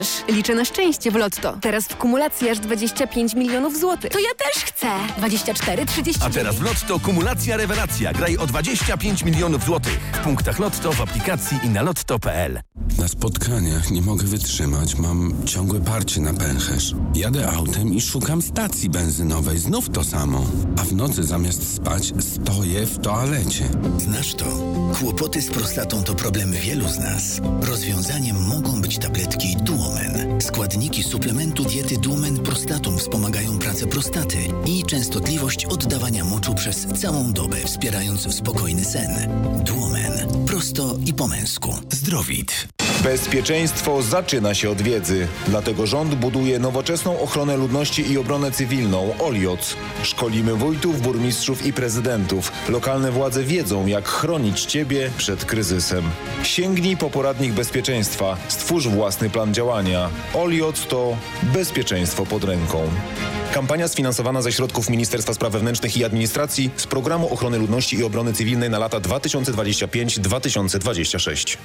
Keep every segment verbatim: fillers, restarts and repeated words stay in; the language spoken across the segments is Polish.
Liczę na szczęście w Lotto. Teraz w kumulacji aż dwadzieścia pięć milionów złotych. To ja też chcę. dwadzieścia cztery, trzydzieści A teraz w Lotto kumulacja rewelacja. Graj o dwadzieścia pięć milionów złotych. W punktach Lotto, w aplikacji i na lotto kropka p l. Na spotkaniach nie mogę wytrzymać. Mam ciągłe parcie na pęcherz. Jadę autem i szukam stacji benzynowej. Znów to samo. A w nocy zamiast spać stoję w toalecie. Znasz to? Kłopoty z prostatą to problem wielu z nas. Rozwiązaniem mogą być tabletki Duomen. Składniki suplementu diety Duomen Prostatum wspomagają pracę prostaty i częstotliwość oddawania moczu przez całą dobę, wspierając spokojny sen. Duomen. Prosto i po męsku. Zdrowit. Bezpieczeństwo zaczyna się od wiedzy. Dlatego rząd buduje nowoczesną ochronę ludności i obronę cywilną O L I O C. Szkolimy wójtów, burmistrzów i prezydentów. Lokalne władze wiedzą, jak chronić Ciebie przed kryzysem. Sięgnij po poradnik bezpieczeństwa. Stwórz własny plan działania. O L I O C to bezpieczeństwo pod ręką. Kampania sfinansowana ze środków Ministerstwa Spraw Wewnętrznych i Administracji z Programu Ochrony Ludności i Obrony Cywilnej na lata dwa tysiące dwudziesty piąty do dwa tysiące dwudziestego szóstego.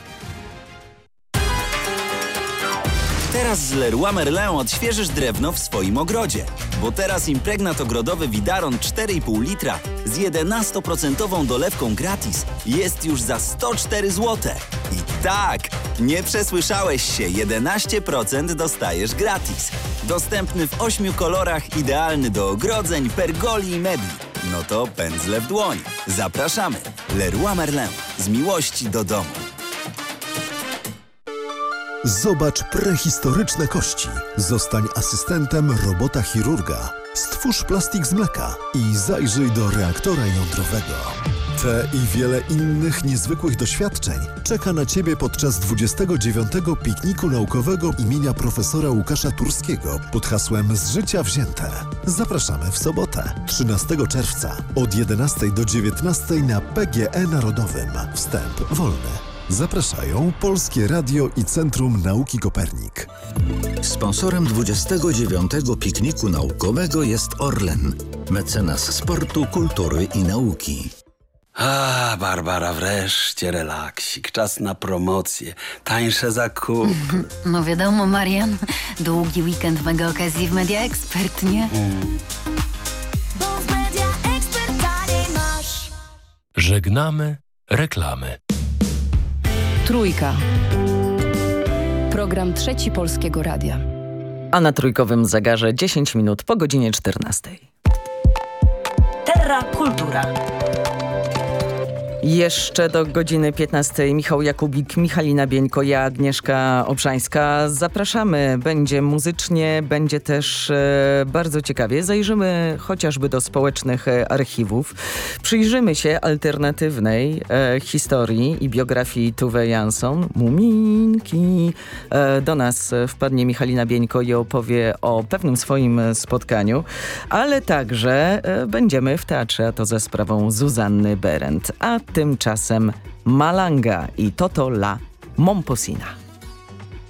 Teraz z Leroy Merlin odświeżysz drewno w swoim ogrodzie. Bo teraz impregnat ogrodowy Widaron cztery i pół litra z jedenastoprocentową dolewką gratis jest już za sto cztery złote. I tak, nie przesłyszałeś się, jedenaście procent dostajesz gratis. Dostępny w ośmiu kolorach, idealny do ogrodzeń, pergoli i mebli. No to pędzle w dłoń. Zapraszamy. Leroy Merlin. Z miłości do domu. Zobacz prehistoryczne kości. Zostań asystentem robota chirurga. Stwórz plastik z mleka i zajrzyj do reaktora jądrowego. Te i wiele innych niezwykłych doświadczeń czeka na Ciebie podczas dwudziestego dziewiątego pikniku naukowego imienia profesora Łukasza Turskiego pod hasłem Z życia wzięte. Zapraszamy w sobotę, trzynastego czerwca od jedenastej do dziewiętnastej na P G E Narodowym. Wstęp wolny. Zapraszają Polskie Radio i Centrum Nauki Kopernik. Sponsorem dwudziestego dziewiątego pikniku naukowego jest Orlen, mecenas sportu, kultury i nauki. A, Barbara, wreszcie relaksik. Czas na promocje, tańsze zakupy. No wiadomo, Marian. Długi weekend mega okazji w Media Expert, nie? Mm. Bo w Media Expert taniej masz. Żegnamy reklamy. Trójka. Program Trzeci Polskiego Radia. A na trójkowym zegarze dziesięć minut po godzinie czternastej. Terra Kultura. Jeszcze do godziny piętnastej Michał Jakubik, Michalina Bieńko, ja Agnieszka Obrzańska. Zapraszamy. Będzie muzycznie, będzie też e, bardzo ciekawie. Zajrzymy chociażby do społecznych e, archiwów. Przyjrzymy się alternatywnej e, historii i biografii Tove Jansson. Muminki. E, do nas wpadnie Michalina Bieńko i opowie o pewnym swoim spotkaniu, ale także e, będziemy w teatrze, a to za sprawą Zuzanny Berendt. A tymczasem Malanga i Toto La Momposina.